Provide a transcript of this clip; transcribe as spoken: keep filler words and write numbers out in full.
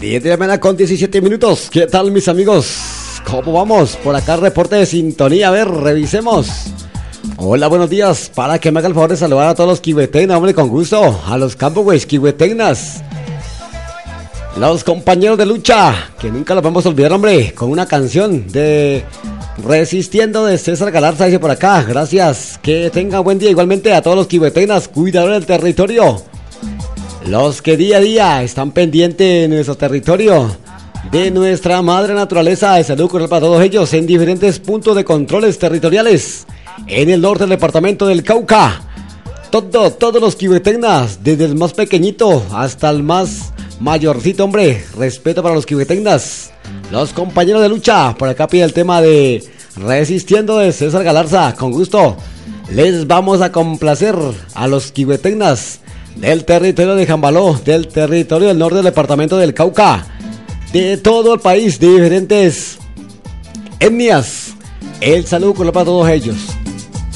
diez de la mañana con diecisiete minutos. ¿Qué tal, mis amigos? ¿Cómo vamos? Por acá reporte de sintonía. A ver, revisemos. Hola, buenos días. Para que me haga el favor de saludar a todos los kihuetegnas, hombre, con gusto. A los Campoways, kihuetegnas. Los compañeros de lucha, que nunca los vamos a olvidar, hombre, con una canción de Resistiendo de César Galarza, dice por acá. Gracias, que tenga buen día. Igualmente a todos los kihuetegnas, cuidadores del territorio. Los que día a día están pendientes de nuestro territorio, de nuestra madre naturaleza. De salud cordial para todos ellos en diferentes puntos de controles territoriales en el norte del departamento del Cauca. Todo, todos los kihuetegnas, desde el más pequeñito hasta el más mayorcito, hombre. Respeto para los kihuetegnas. Los compañeros de lucha, por acá pide el tema de Resistiendo de César Galarza. Con gusto les vamos a complacer a los kihuetegnas del territorio de Jambaló, del territorio del norte del departamento del Cauca, de todo el país, de diferentes etnias. El saludo para todos ellos.